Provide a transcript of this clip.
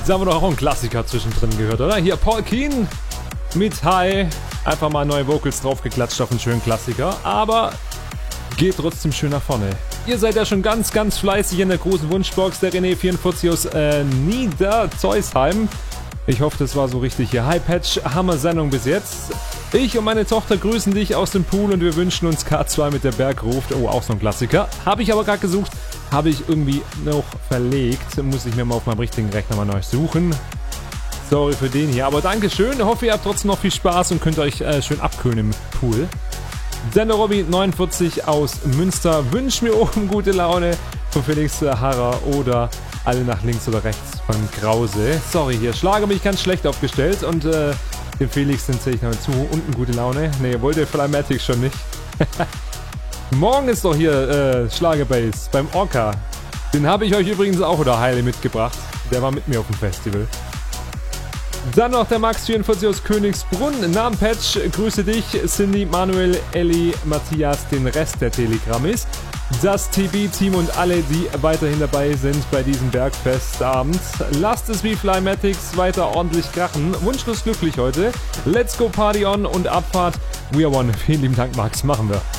Jetzt haben wir doch auch einen Klassiker zwischendrin gehört, oder? Hier Paul Keen mit Hi. Einfach mal neue Vocals draufgeklatscht auf einen schönen Klassiker. Aber geht trotzdem schön nach vorne. Ihr seid ja schon ganz, ganz fleißig in der großen Wunschbox. Der René44 aus Niederzeusheim. Ich hoffe, das war so richtig hier. Hi Patch, Hammer-Sendung bis jetzt. Ich und meine Tochter grüßen dich aus dem Pool und wir wünschen uns K2 mit der Berg ruft. Oh, auch so ein Klassiker. Habe ich aber gerade gesucht. Habe ich irgendwie noch verlegt. Muss ich mir mal auf meinem richtigen Rechner mal neu suchen. Sorry für den hier. Aber Dankeschön. Hoffe, ihr habt trotzdem noch viel Spaß und könnt euch schön abkühlen im Pool. Sender Robby 49 aus Münster wünscht mir oben gute Laune von Felix Harrer oder alle nach links oder rechts von Krause. Sorry, hier Schlager mich ganz schlecht aufgestellt und dem Felix den zähle ich noch zu. Unten gute Laune. Ne, wollte Flymatic schon nicht. Morgen ist doch hier Schlagerbase beim Orca. Den habe ich euch übrigens auch oder Heile mitgebracht. Der war mit mir auf dem Festival. Dann noch der Max44 aus Königsbrunn. Namenpatch, grüße dich. Cindy, Manuel, Elli, Matthias, den Rest der Telegram-Is. Das TB-Team und alle, die weiterhin dabei sind bei diesem Bergfestabend. Lasst es wie Flymatics weiter ordentlich krachen. Wunschlos glücklich heute. Let's go Party on und Abfahrt. We are one. Vielen lieben Dank, Max. Machen wir.